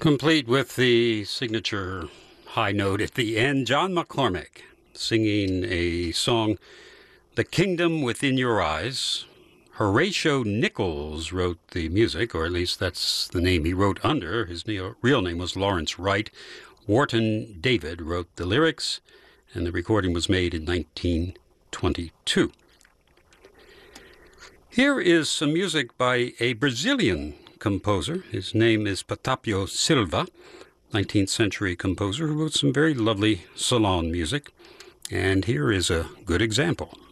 Complete with the signature high note at the end, John McCormack singing a song, The Kingdom Within Your Eyes. Horatio Nichols wrote the music, or at least that's the name he wrote under. His real name was Lawrence Wright. Wharton David wrote the lyrics, and the recording was made in 1922. Here is some music by a Brazilian composer. His name is Patapio Silva, 19th century composer who wrote some very lovely salon music. And here is a good example.